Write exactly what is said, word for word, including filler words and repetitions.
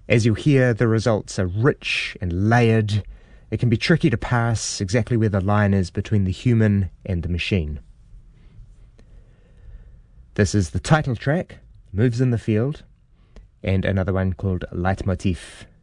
As you'll hear, the results are rich and layered. It can be tricky to pass exactly where the line is between the human and the machine. This is the title track, Moves in the Field, and another one called Leitmotif.